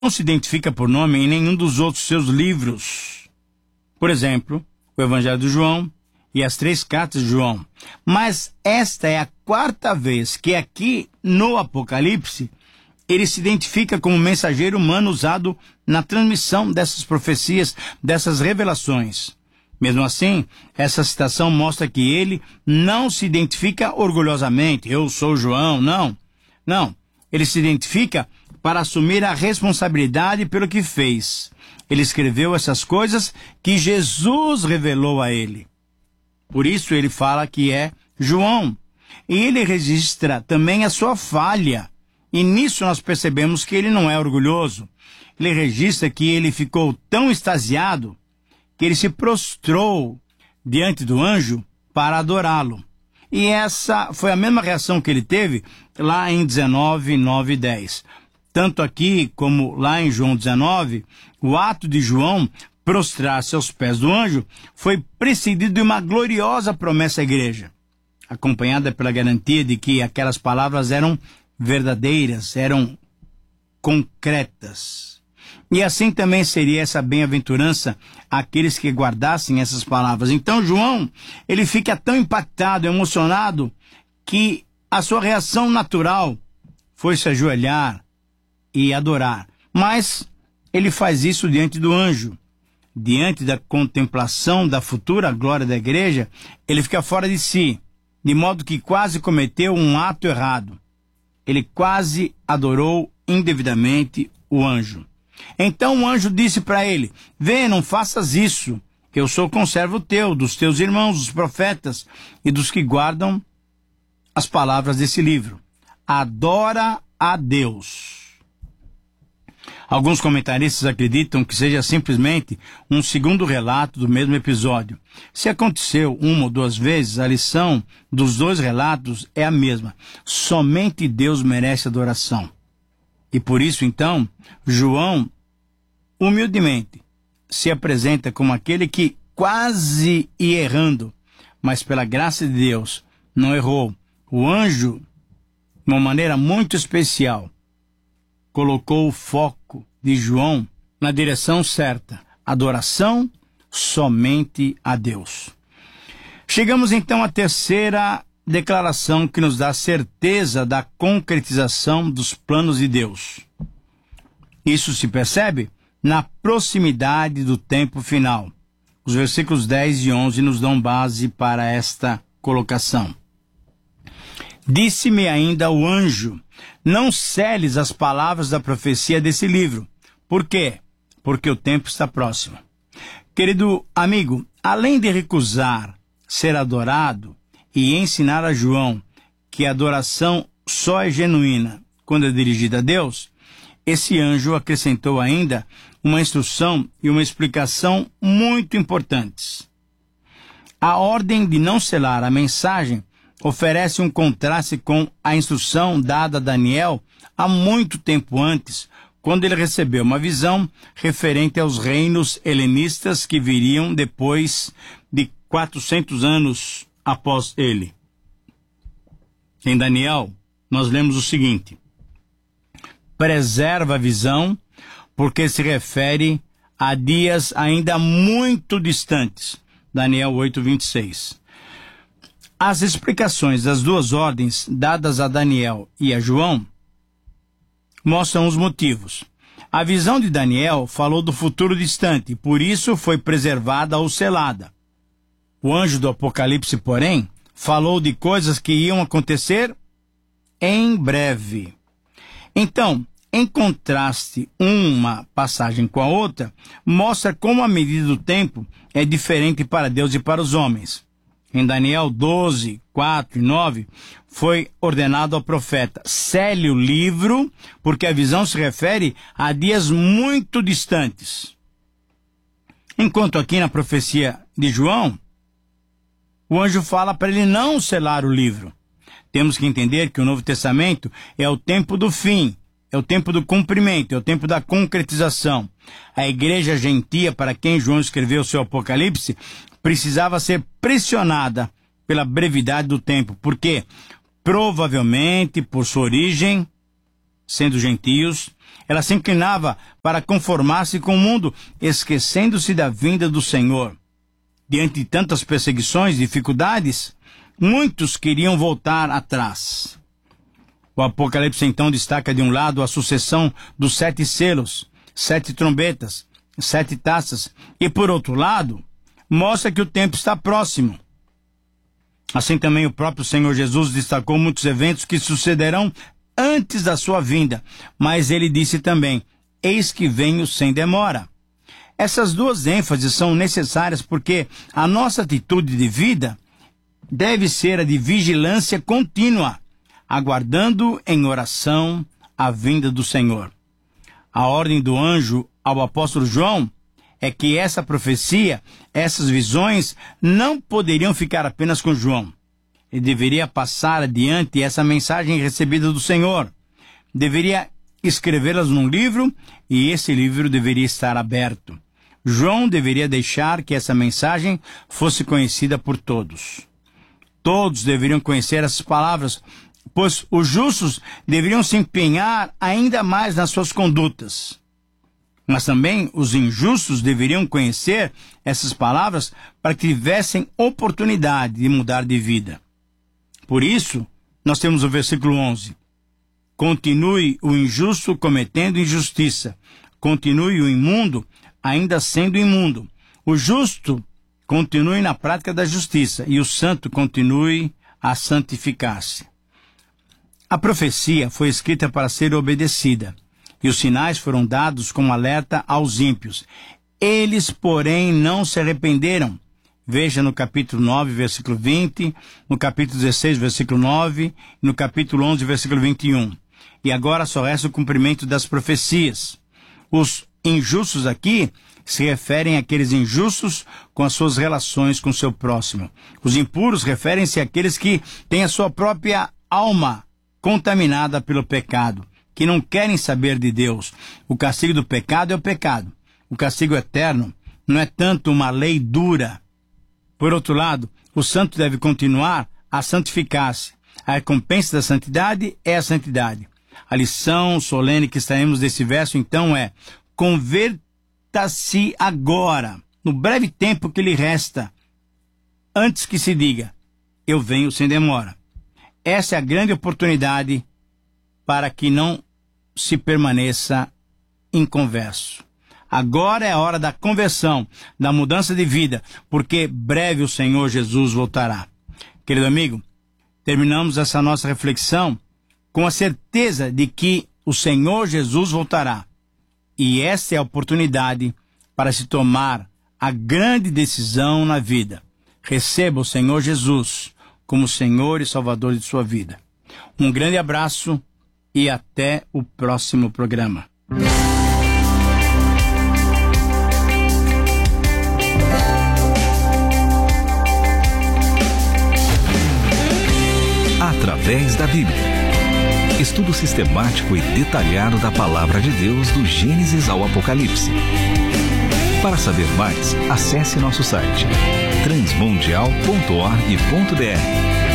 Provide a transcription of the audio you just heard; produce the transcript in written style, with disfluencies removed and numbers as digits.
não se identifica por nome em nenhum dos outros seus livros. Por exemplo, o Evangelho de João e as 3 cartas de João. Mas esta é a 4ª vez que aqui no Apocalipse ele se identifica como mensageiro humano usado na transmissão dessas profecias, dessas revelações. Mesmo assim, essa citação mostra que ele não se identifica orgulhosamente. Eu sou João, não. Não, ele se identifica para assumir a responsabilidade pelo que fez. Ele escreveu essas coisas que Jesus revelou a ele. Por isso ele fala que é João. E ele registra também a sua falha. E nisso nós percebemos que ele não é orgulhoso. Ele registra que ele ficou tão extasiado que ele se prostrou diante do anjo para adorá-lo. E essa foi a mesma reação que ele teve lá em 19, 9 e 10. Tanto aqui como lá em João 19, o ato de João prostrar-se aos pés do anjo foi precedido de uma gloriosa promessa à igreja, acompanhada pela garantia de que aquelas palavras eram verdadeiras, eram concretas. E assim também seria essa bem-aventurança àqueles que guardassem essas palavras. Então João, ele fica tão impactado, emocionado, que a sua reação natural foi se ajoelhar e adorar. Mas ele faz isso diante do anjo. Diante da contemplação da futura glória da igreja, ele fica fora de si, de modo que quase cometeu um ato errado. Ele quase adorou indevidamente o anjo. Então o anjo disse para ele: vê, não faças isso. Eu sou conservo teu, dos teus irmãos, os profetas, e dos que guardam as palavras desse livro. Adora a Deus. Alguns comentaristas acreditam que seja simplesmente um segundo relato do mesmo episódio. Se aconteceu 1 ou 2 vezes, a lição dos 2 relatos é a mesma. Somente Deus merece adoração. E por isso, então, João, humildemente, se apresenta como aquele que quase ia errando, mas pela graça de Deus, não errou. O anjo, de uma maneira muito especial, colocou o foco de João na direção certa. Adoração somente a Deus. Chegamos então à 3ª declaração que nos dá certeza da concretização dos planos de Deus. Isso se percebe na proximidade do tempo final. Os versículos 10 e 11 nos dão base para esta colocação. Disse-me ainda o anjo: não seles as palavras da profecia desse livro. Por quê? Porque o tempo está próximo. Querido amigo, além de recusar ser adorado e ensinar a João que a adoração só é genuína quando é dirigida a Deus, esse anjo acrescentou ainda uma instrução e uma explicação muito importantes. A ordem de não selar a mensagem oferece um contraste com a instrução dada a Daniel há muito tempo antes, quando ele recebeu uma visão referente aos reinos helenistas que viriam depois de 400 anos após ele. Em Daniel, nós lemos o seguinte: preserva a visão, porque se refere a dias ainda muito distantes. Daniel 8:26. As explicações das 2 ordens dadas a Daniel e a João mostram os motivos. A visão de Daniel falou do futuro distante, por isso foi preservada ou selada. O anjo do Apocalipse, porém, falou de coisas que iam acontecer em breve. Então, em contraste uma passagem com a outra, mostra como a medida do tempo é diferente para Deus e para os homens. Em Daniel 12, 4 e 9, foi ordenado ao profeta: sele o livro, porque a visão se refere a dias muito distantes. Enquanto aqui na profecia de João, o anjo fala para ele não selar o livro. Temos que entender que o Novo Testamento é o tempo do fim, é o tempo do cumprimento, é o tempo da concretização. A igreja gentia, para quem João escreveu o seu Apocalipse, precisava ser pressionada pela brevidade do tempo, porque provavelmente, por sua origem, sendo gentios, Ela se inclinava para conformar-se com o mundo, esquecendo-se da vinda do Senhor. Diante de tantas perseguições e dificuldades, muitos queriam voltar atrás. O Apocalipse então destaca de um lado a sucessão dos 7 selos, 7 trombetas, 7 taças, e por outro lado, mostra que o tempo está próximo. Assim também o próprio Senhor Jesus destacou muitos eventos que sucederão antes da sua vinda, mas ele disse também: eis que venho sem demora. Essas duas ênfases são necessárias porque a nossa atitude de vida deve ser a de vigilância contínua, aguardando em oração a vinda do Senhor. A ordem do anjo ao apóstolo João é que essa profecia, essas visões, não poderiam ficar apenas com João. Ele deveria passar adiante essa mensagem recebida do Senhor. Deveria escrevê-las num livro e esse livro deveria estar aberto. João deveria deixar que essa mensagem fosse conhecida por todos. Todos deveriam conhecer essas palavras, pois os justos deveriam se empenhar ainda mais nas suas condutas. Mas também os injustos deveriam conhecer essas palavras para que tivessem oportunidade de mudar de vida. Por isso, nós temos o versículo 11. Continue o injusto cometendo injustiça. Continue o imundo ainda sendo imundo. O justo continue na prática da justiça e o santo continue a santificar-se. A profecia foi escrita para ser obedecida. E os sinais foram dados como alerta aos ímpios. Eles, porém, não se arrependeram. Veja no capítulo 9, versículo 20, no capítulo 16, versículo 9, e no capítulo 11, versículo 21. E agora só resta o cumprimento das profecias. Os injustos aqui se referem àqueles injustos com as suas relações com o seu próximo. Os impuros referem-se àqueles que têm a sua própria alma contaminada pelo pecado, que não querem saber de Deus. O castigo do pecado é o pecado. O castigo eterno não é tanto uma lei dura. Por outro lado, o santo deve continuar a santificar-se. A recompensa da santidade é a santidade. A lição solene que extraímos desse verso, então, é: converta-se agora, no breve tempo que lhe resta, antes que se diga: eu venho sem demora. Essa é a grande oportunidade para que não se permaneça inconverso. Agora é a hora da conversão, da mudança de vida, porque breve o Senhor Jesus voltará. Querido amigo, terminamos essa nossa reflexão com a certeza de que o Senhor Jesus voltará. E essa é a oportunidade para se tomar a grande decisão na vida. Receba o Senhor Jesus como Senhor e Salvador de sua vida. Um grande abraço e até o próximo programa. Através da Bíblia. Estudo sistemático e detalhado da Palavra de Deus do Gênesis ao Apocalipse. Para saber mais, acesse nosso site transmundial.org.br.